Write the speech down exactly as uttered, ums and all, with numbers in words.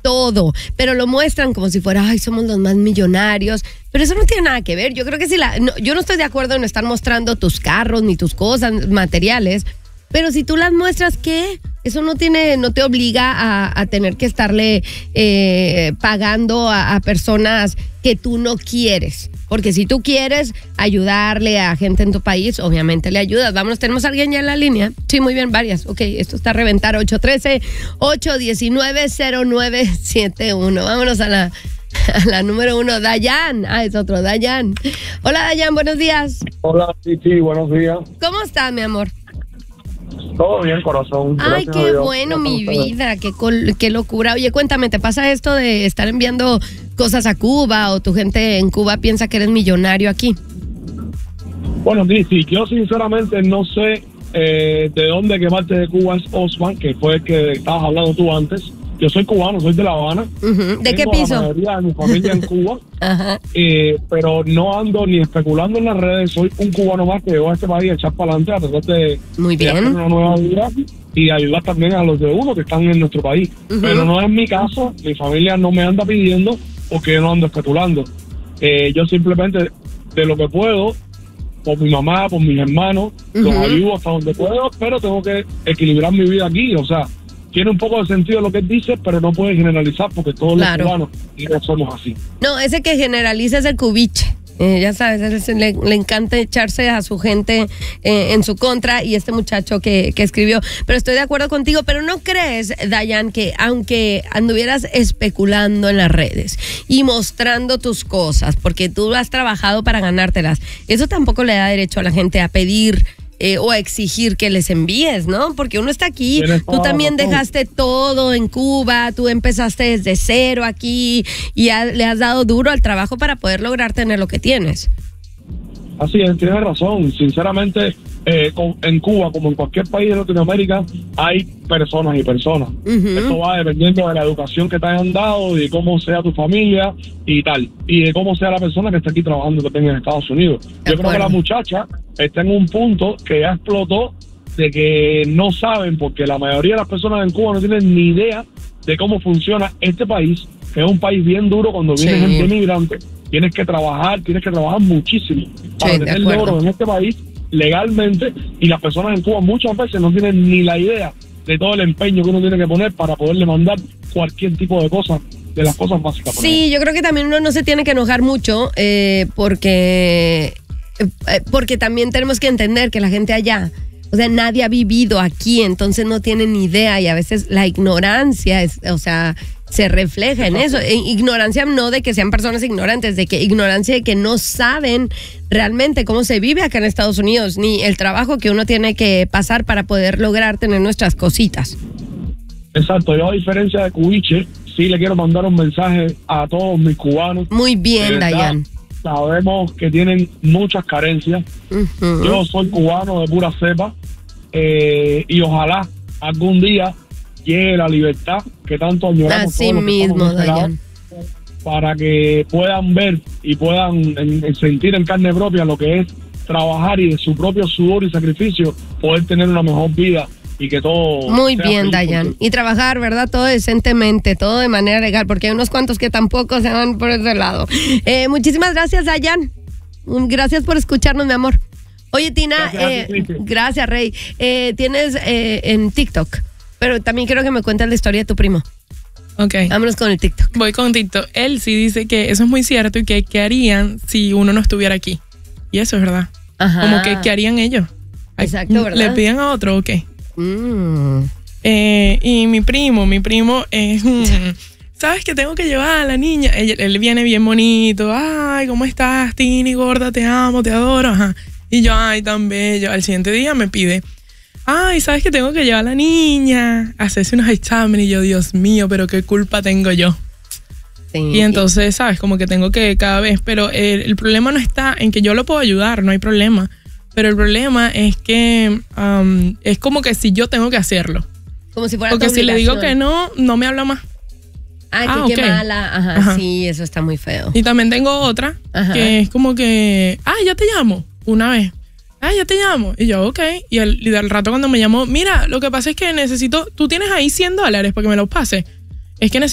todo, pero lo muestran como si fuera, ay, somos los más millonarios, pero eso no tiene nada que ver. Yo creo que si la, no, yo no estoy de acuerdo en estar mostrando tus carros ni tus cosas materiales, pero si tú las muestras, ¿qué? Eso no tiene, no te obliga a, a tener que estarle eh, pagando a, a personas que tú no quieres. Porque si tú quieres ayudarle a gente en tu país, obviamente le ayudas. Vámonos, tenemos a alguien ya en la línea. Sí, muy bien, varias. Ok, esto está a reventar. ocho uno tres, ocho uno nueve, cero nueve siete uno. Vámonos a la, a la número uno, Dayan. Ah, es otro, Dayan. Hola, Dayan, buenos días. Hola, Titi, buenos días. ¿Cómo estás, mi amor? Todo bien, corazón. Ay, Gracias qué a Dios. bueno, Gracias mi a ustedes. vida, qué, col- qué locura. Oye, cuéntame, ¿te pasa esto de estar enviando cosas a Cuba o tu gente en Cuba piensa que eres millonario aquí? Bueno, Titi, yo sinceramente no sé eh, de dónde, qué parte de Cuba es Osman, que fue el que estabas hablando tú antes. Yo soy cubano, soy de La Habana. Uh-huh. ¿De qué Tengo piso? La mayoría de mi familia en Cuba, Ajá. eh, pero no ando ni especulando en las redes. Soy un cubano más que llegó a este país a echar para adelante, a tratar de, Muy de bien. hacer una nueva vida y ayudar también a los de uno que están en nuestro país. Uh-huh. Pero no es mi caso, mi familia no me anda pidiendo porque yo no ando especulando. Eh, yo simplemente, de lo que puedo, por mi mamá, por mis hermanos, uh-huh. los ayudo hasta donde puedo, pero tengo que equilibrar mi vida aquí, o sea, tiene un poco de sentido lo que él dice, pero no puede generalizar porque todos Claro. los cubanos no somos así. No, ese que generaliza es el cubiche. Eh, ya sabes, él le, le encanta echarse a su gente eh, en su contra, y este muchacho que, que escribió. Pero estoy de acuerdo contigo, pero ¿no crees, Dayan, que aunque anduvieras especulando en las redes y mostrando tus cosas, porque tú has trabajado para ganártelas, eso tampoco le da derecho a la gente a pedir Eh, o a exigir que les envíes, ¿no? Porque uno está aquí, tú también dejaste todo en Cuba, tú empezaste desde cero aquí y ha, le has dado duro al trabajo para poder lograr tener lo que tienes. Así es, tienes razón. Sinceramente, eh, con, en Cuba, como en cualquier país de Latinoamérica, hay personas y personas. Uh-huh. Esto va dependiendo de la educación que te hayan dado, de cómo sea tu familia y tal, y de cómo sea la persona que está aquí trabajando también en Estados Unidos. Yo creo que la muchacha está en un punto que ya explotó de que no saben, porque la mayoría de las personas en Cuba no tienen ni idea de cómo funciona este país, que es un país bien duro cuando viene sí. gente inmigrante. Tienes que trabajar, tienes que trabajar muchísimo para sí, tener logros en este país legalmente, y las personas en Cuba muchas veces no tienen ni la idea de todo el empeño que uno tiene que poner para poderle mandar cualquier tipo de cosas, de las cosas básicas. Sí, yo creo que también uno no se tiene que enojar mucho eh, porque, eh, porque también tenemos que entender que la gente allá, o sea, nadie ha vivido aquí, entonces no tienen ni idea, y a veces la ignorancia es, o sea, se refleja en eso. Ignorancia no de que sean personas ignorantes, de que ignorancia de que no saben realmente cómo se vive acá en Estados Unidos, ni el trabajo que uno tiene que pasar para poder lograr tener nuestras cositas. Exacto, yo a diferencia de Cubiche, sí le quiero mandar un mensaje a todos mis cubanos. Muy bien, Dayan. Sabemos que tienen muchas carencias. Uh-huh. Yo soy cubano de pura cepa, eh, y ojalá algún día llegue la libertad que tanto añoramos. Así mismo, Dayan. Para que puedan ver y puedan en, en sentir en carne propia lo que es trabajar y de su propio sudor y sacrificio poder tener una mejor vida y que todo... Muy bien, Dayan. Porque... Y trabajar, ¿verdad? Todo decentemente, todo de manera legal, porque hay unos cuantos que tampoco se van por ese lado. Eh, muchísimas gracias, Dayan. Gracias por escucharnos, mi amor. Oye, Tina, gracias, eh, gracias Rey. Eh, tienes eh, en TikTok, pero también quiero que me cuentes la historia de tu primo. Ok. Vámonos con el TikTok. Voy con TikTok. Él sí dice que eso es muy cierto y que qué harían si uno no estuviera aquí. Y eso es verdad. Ajá. Como que qué harían ellos. Exacto, ¿verdad? ¿Le piden a otro o qué? Mm. Eh, y mi primo, mi primo es... Mm, ¿sabes que tengo que llevar a la niña? Él, él viene bien bonito. Ay, ¿cómo estás, Tini, gorda? Te amo, te adoro. Ajá. Y yo, ay, tan bello. Al siguiente día me pide... Ay, ¿sabes que tengo que llevar a la niña a hacerse unos exámenes? Y yo, Dios mío, pero qué culpa tengo yo. Sí. Y entonces, ¿sabes? Como que tengo que cada vez, pero el, el problema no está en que yo lo puedo ayudar, no hay problema. Pero el problema es que um, es como que si yo tengo que hacerlo. Como si fuera Porque si le digo que no, no me habla más. Ay, ah, que, okay. qué mala. Ajá, Ajá, sí, eso está muy feo. Y también tengo otra, Ajá. que es como que, ah, ya te llamo, una vez. Ah, ya te llamo. Y yo, ok. Y al, y al rato cuando me llamó, mira, lo que pasa es que necesito, tú tienes ahí cien dólares para que me los pase. Es que necesito